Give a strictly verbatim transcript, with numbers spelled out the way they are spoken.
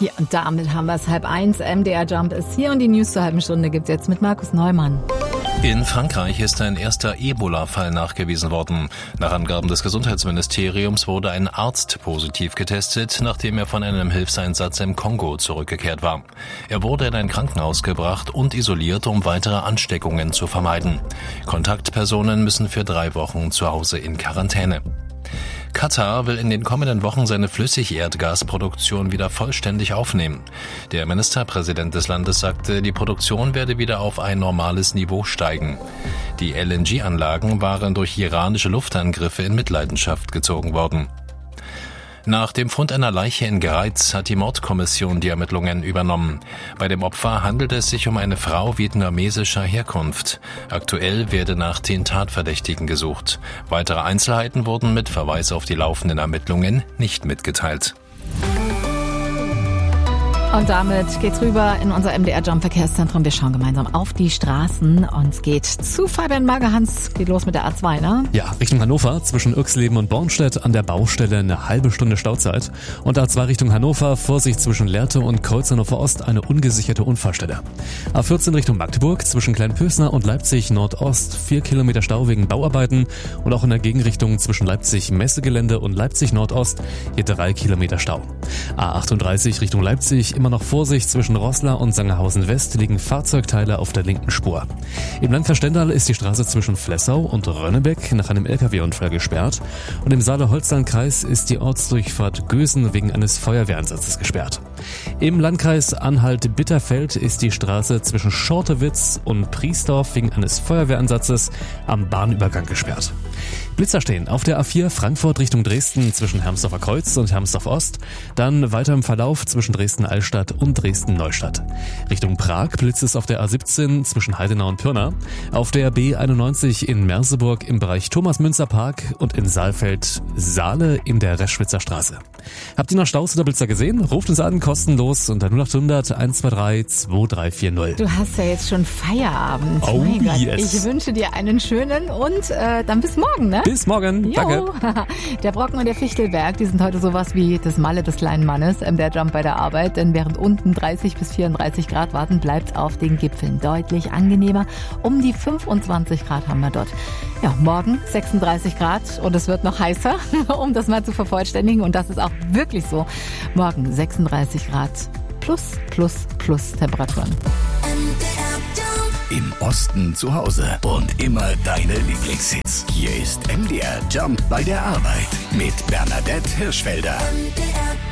Ja, und damit haben wir es halb eins. M D R Jump ist hier und die News zur halben Stunde gibt's jetzt mit Markus Neumann. In Frankreich ist ein erster Ebola-Fall nachgewiesen worden. Nach Angaben des Gesundheitsministeriums wurde ein Arzt positiv getestet, nachdem er von einem Hilfseinsatz im Kongo zurückgekehrt war. Er wurde in ein Krankenhaus gebracht und isoliert, um weitere Ansteckungen zu vermeiden. Kontaktpersonen müssen für drei Wochen zu Hause in Quarantäne. Katar will in den kommenden Wochen seine Flüssigerdgasproduktion wieder vollständig aufnehmen. Der Ministerpräsident des Landes sagte, die Produktion werde wieder auf ein normales Niveau steigen. Die L N G-Anlagen waren durch iranische Luftangriffe in Mitleidenschaft gezogen worden. Nach dem Fund einer Leiche in Greiz hat die Mordkommission die Ermittlungen übernommen. Bei dem Opfer handelt es sich um eine Frau vietnamesischer Herkunft. Aktuell werde nach den Tatverdächtigen gesucht. Weitere Einzelheiten wurden mit Verweis auf die laufenden Ermittlungen nicht mitgeteilt. Und damit geht's rüber in unser M D R Jump Verkehrszentrum. Wir schauen gemeinsam auf die Straßen und es geht zu Fabian Magerhans. Geht los mit der A zwei, ne? Ja, Richtung Hannover, zwischen Irxleben und Bornstedt an der Baustelle eine halbe Stunde Stauzeit. Und A zwei Richtung Hannover, Vorsicht zwischen Lehrte und Kreuz Hannover Ost, eine ungesicherte Unfallstelle. A vierzehn Richtung Magdeburg, zwischen Kleinpösner und Leipzig Nordost, vier Kilometer Stau wegen Bauarbeiten. Und auch in der Gegenrichtung zwischen Leipzig Messegelände und Leipzig Nordost, hier drei Kilometer Stau. A achtunddreißig Richtung Leipzig, immer noch Vorsicht zwischen Roßla und Sangerhausen West, liegen Fahrzeugteile auf der linken Spur. Im Landkreis Stendal ist die Straße zwischen Flessau und Rönnebeck nach einem L K W-Unfall gesperrt. Und im Saale-Holstein-Kreis ist die Ortsdurchfahrt Gösen wegen eines Feuerwehreinsatzes gesperrt. Im Landkreis Anhalt-Bitterfeld ist die Straße zwischen Schortewitz und Priesdorf wegen eines Feuerwehreinsatzes am Bahnübergang gesperrt. Blitzer stehen auf der A vier Frankfurt Richtung Dresden zwischen Hermsdorfer Kreuz und Hermsdorf Ost, dann weiter im Verlauf zwischen Dresden-Altstadt und Dresden-Neustadt. Richtung Prag blitzt es auf der A siebzehn zwischen Heidenau und Pirna, auf der B einundneunzig in Merseburg im Bereich Thomas-Münzer-Park und in Saalfeld-Saale in der Reschwitzer Straße. Habt ihr noch Staus oder Blitzer gesehen? Ruft uns an, kostenlos unter null acht hundert eins zwei drei zwei drei vier null. Du hast ja jetzt schon Feierabend. Oh, mein Gott. yes. Ich wünsche dir einen schönen und äh, dann bis morgen, ne? Bis morgen. Jo. Danke. Der Brocken und der Fichtelberg, die sind heute sowas wie das Malle des kleinen Mannes, ähm, der Jump bei der Arbeit. Denn während unten dreißig bis vierunddreißig Grad warten, bleibt's auf den Gipfeln deutlich angenehmer. Um die fünfundzwanzig Grad haben wir dort. Ja, morgen sechsunddreißig Grad und es wird noch heißer, um das mal zu vervollständigen. Und das ist auch wirklich so. Morgen sechsunddreißig Grad plus, plus, plus Temperaturen. Im Osten zu Hause und immer deine Lieblingshits. Hier ist M D R Jump bei der Arbeit mit Bernadette Hirschfelder.